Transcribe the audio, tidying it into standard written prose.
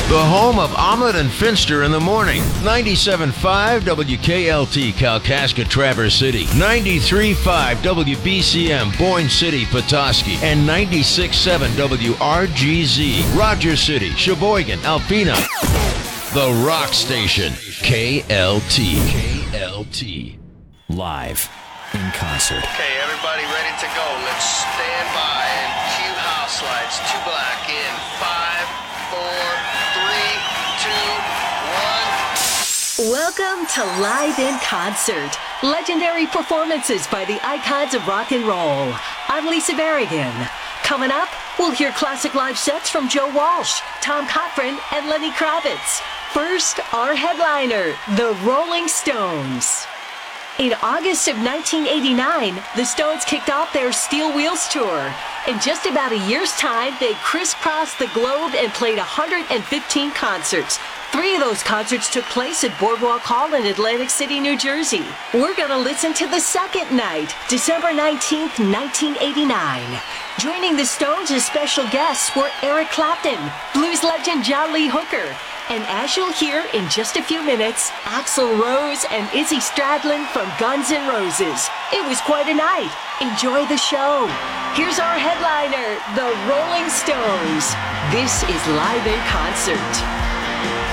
The home of Omelet and Finster in the morning. 97.5 WKLT Kalkaska Traverse City. 93.5 WBCM Boyne City Petoskey. And 96.7 WRGZ Rogers City, Sheboygan, Alpena. The Rock Station. KLT. KLT. Live in concert. Okay, everybody ready to go. Let's stand by and cue house lights. 2 Black in 5, 4, 3, 2, 1. Welcome to Live in Concert. Legendary performances by the icons of rock and roll. I'm Lisa Berrigan. Coming up, we'll hear classic live sets from Joe Walsh, Tom Cochrane, and Lenny Kravitz. First, our headliner, the Rolling Stones. In August of 1989, the Stones kicked off their Steel Wheels tour. In just about a year's time, they crisscrossed the globe and played 115 concerts. 3 of those concerts took place at Boardwalk Hall in Atlantic City, New Jersey. We're going to listen to the second night, December 19th, 1989. Joining the Stones as special guests were Eric Clapton, blues legend John Lee Hooker, and as you'll hear in just a few minutes, Axl Rose and Izzy Stradlin from Guns N' Roses. It was quite a night. Enjoy the show. Here's our headliner, the Rolling Stones. This is Live in Concert.